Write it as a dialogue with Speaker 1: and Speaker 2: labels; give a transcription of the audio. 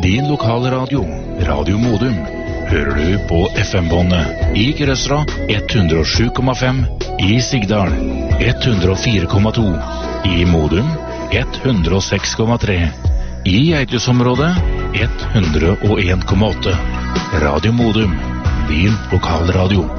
Speaker 1: Din lokale radio, Radio Modum, hører du på FM-båndet i Grøsra 107,5, i Sigdal 104,2, i Modum 106,3, i Eidsområdet 101,8. Radio Modum, din lokalradio.